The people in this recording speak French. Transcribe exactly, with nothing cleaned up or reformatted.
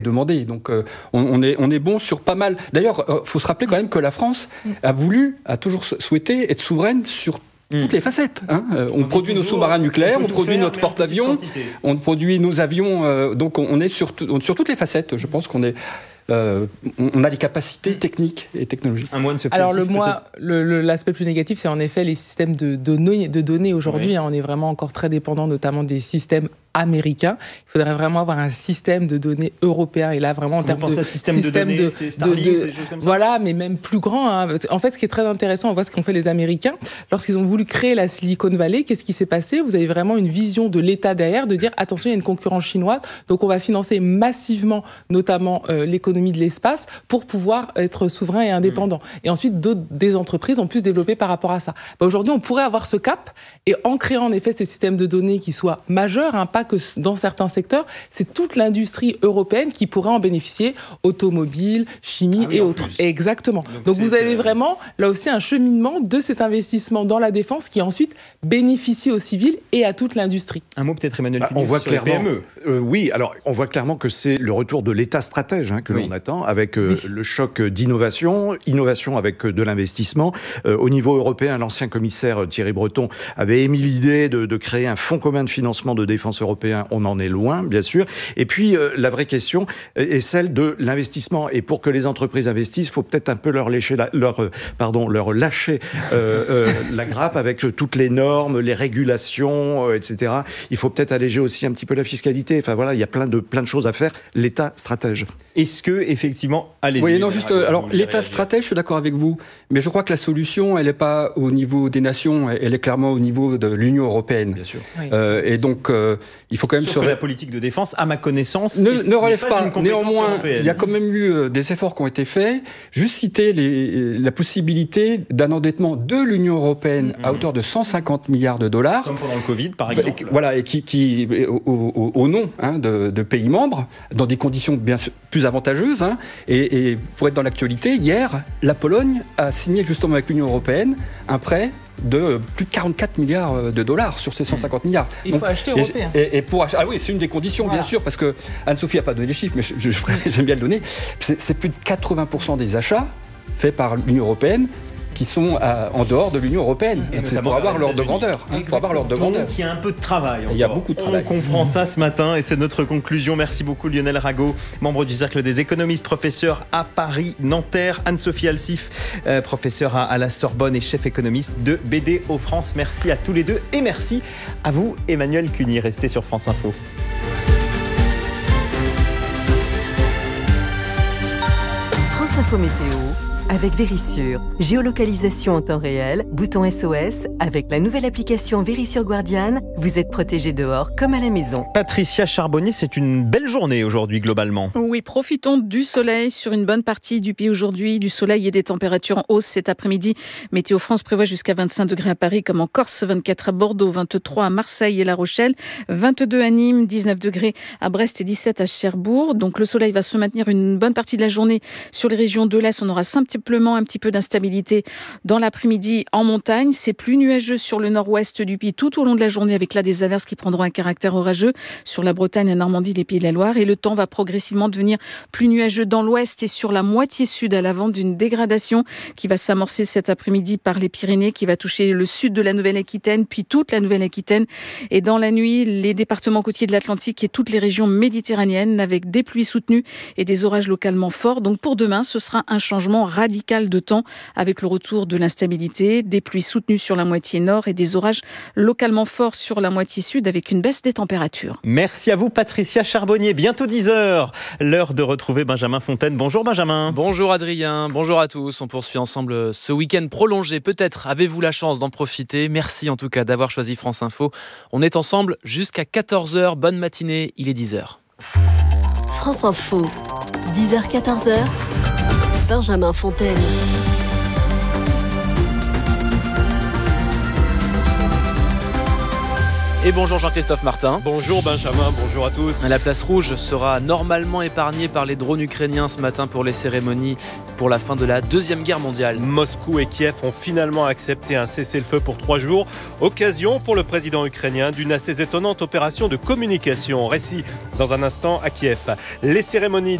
demandé. Donc euh, on, on, est, on est bon sur pas mal. D'ailleurs, il euh, faut se rappeler quand même que la France a voulu, a toujours souhaité être souveraine sur toutes les facettes. Hein. Euh, on, on produit nos sous-marins nucléaires, on, on produit faire, notre porte-avions, on produit nos avions. Euh, donc on, on est sur, on, sur toutes les facettes. Je pense qu'on est... Euh, on a des capacités techniques et technologiques. Un mois de ce Alors le moi, le, le, l'aspect plus négatif, c'est en effet les systèmes de, de, données, de données aujourd'hui. Oui. Hein, on est vraiment encore très dépendant, notamment des systèmes américains. Il faudrait vraiment avoir un système de données européen. Et là, vraiment, en termes de système, système de données, de, c'est Starlink, de, de, des choses comme ça. Voilà, mais même plus grand. Hein. En fait, ce qui est très intéressant, on voit ce qu'ont fait les Américains. Lorsqu'ils ont voulu créer la Silicon Valley, qu'est-ce qui s'est passé ? Vous avez vraiment une vision de l'État derrière, de dire, attention, il y a une concurrence chinoise, donc on va financer massivement, notamment euh, l'économie de l'espace, pour pouvoir être souverain et indépendant. Mmh. Et ensuite, d'autres, des entreprises ont pu se développer par rapport à ça. Bah, aujourd'hui, on pourrait avoir ce cap, et en créant en effet ces systèmes de données qui soient majeurs, hein, pas que dans certains secteurs, c'est toute l'industrie européenne qui pourrait en bénéficier, automobile, chimie ah oui, et autres. Plus. Exactement. Donc, Donc vous avez euh... vraiment, là aussi, un cheminement de cet investissement dans la défense qui ensuite bénéficie aux civils et à toute l'industrie. Un mot peut-être, Emmanuel bah, Cunis, on voit sur clairement, les P M E. Euh, oui, alors on voit clairement que c'est le retour de l'État stratège hein, que oui. l'on attend, avec euh, oui. le choc d'innovation, innovation avec euh, de l'investissement. Euh, au niveau européen, l'ancien commissaire Thierry Breton avait émis l'idée de, de créer un fonds commun de financement de défense européen. On en est loin, bien sûr. Et puis, euh, la vraie question est celle de l'investissement. Et pour que les entreprises investissent, il faut peut-être un peu leur, lécher la, leur, euh, pardon, leur lâcher euh, euh, la grappe avec euh, toutes les normes, les régulations, euh, et cetera. Il faut peut-être alléger aussi un petit peu la fiscalité. Enfin voilà, il y a plein de, plein de choses à faire. L'État stratège. Est-ce que, effectivement, allez-y. Oui, non, juste, euh, alors, l'État stratège, je suis d'accord avec vous. Mais je crois que la solution, elle n'est pas au niveau des nations, elle est clairement au niveau de l'Union européenne. Bien sûr. Oui. Euh, et donc, euh, il faut quand même... Sauf sur que la politique de défense, à ma connaissance, ne, ne relève pas. pas Néanmoins, européenne. Il y a quand même eu des efforts qui ont été faits. Juste citer les, la possibilité d'un endettement de l'Union européenne mmh. à hauteur de cent cinquante milliards de dollars. Comme pendant le Covid, par exemple. Et, voilà, et qui, qui au, au, au nom hein, de, de pays membres, dans des conditions bien plus avantageuses. Hein, et, et pour être dans l'actualité, hier, la Pologne a signé justement avec l'Union européenne un prêt de plus de quarante-quatre milliards de dollars sur ces cent cinquante milliards. Il faut Donc, acheter européen. Et, et pour acheter, ah oui, c'est une des conditions, voilà. bien sûr, parce que Anne-Sophie n'a pas donné les chiffres, mais je, je, j'aime bien le donner. C'est, c'est plus de quatre-vingts pour cent des achats faits par l'Union européenne qui sont à, en dehors de l'Union européenne. Et c'est pour avoir l'ordre de grandeur. Hein, pour avoir l'ordre de grandeur. Donc il y a un peu de travail. Il y a beaucoup de travail. On comprend ça ce matin et c'est notre conclusion. Merci beaucoup Lionel Rago, membre du Cercle des économistes, professeur à Paris-Nanterre. Anne-Sophie Alsif, euh, professeure à, à la Sorbonne et chef économiste de B D O France. Merci à tous les deux et merci à vous Emmanuel Cunis. Restez sur France Info. France Info Météo avec Vérissure. Géolocalisation en temps réel, bouton S O S. Avec la nouvelle application Vérissure Guardian, vous êtes protégé dehors comme à la maison. Patricia Charbonnier, c'est une belle journée aujourd'hui globalement. Oui, profitons du soleil sur une bonne partie du pays aujourd'hui. Du soleil et des températures en hausse cet après-midi. Météo France prévoit jusqu'à vingt-cinq degrés à Paris comme en Corse, vingt-quatre à Bordeaux, vingt-trois à Marseille et La Rochelle, vingt-deux à Nîmes, dix-neuf degrés à Brest et dix-sept à Cherbourg. Donc le soleil va se maintenir une bonne partie de la journée sur les régions de l'Est. On aura simplement un petit peu d'instabilité dans l'après-midi en montagne. C'est plus nuageux sur le nord-ouest du pays tout au long de la journée avec là des averses qui prendront un caractère orageux sur la Bretagne, la Normandie, les Pays de la Loire. Et le temps va progressivement devenir plus nuageux dans l'ouest et sur la moitié sud à l'avant d'une dégradation qui va s'amorcer cet après-midi par les Pyrénées, qui va toucher le sud de la Nouvelle-Aquitaine, puis toute la Nouvelle-Aquitaine. Et dans la nuit, les départements côtiers de l'Atlantique et toutes les régions méditerranéennes avec des pluies soutenues et des orages localement forts. Donc pour demain, ce sera un changement radical de temps avec le retour de l'instabilité, des pluies soutenues sur la moitié nord et des orages localement forts sur la moitié sud avec une baisse des températures. Merci à vous Patricia Charbonnier. Bientôt dix heures, l'heure de retrouver Benjamin Fontaine. Bonjour Benjamin. Bonjour Adrien, bonjour à tous. On poursuit ensemble ce week-end prolongé. Peut-être avez-vous la chance d'en profiter. Merci en tout cas d'avoir choisi France Info. On est ensemble jusqu'à quatorze heures. Bonne matinée, il est dix heures. France Info, dix heures quatorze heures. Benjamin Fontaine. Et bonjour Jean-Christophe Martin. Bonjour Benjamin, bonjour à tous. La place rouge sera normalement épargnée par les drones ukrainiens ce matin pour les cérémonies pour la fin de la Deuxième Guerre mondiale. Moscou et Kiev ont finalement accepté un cessez-le-feu pour trois jours. Occasion pour le président ukrainien d'une assez étonnante opération de communication. Récit dans un instant à Kiev. Les cérémonies